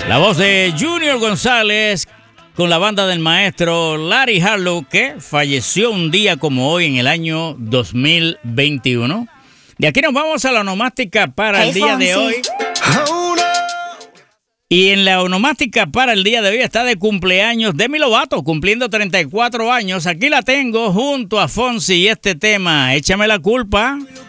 La voz de Junior González con la banda del maestro Larry Harlow, que falleció un día como hoy en el año 2021. De aquí nos vamos a la onomástica para el día de hoy. Y en la onomástica para el día de hoy está de cumpleaños Demi Lovato, cumpliendo 34 años. Aquí la tengo junto a Fonsi y este tema, Échame la culpa.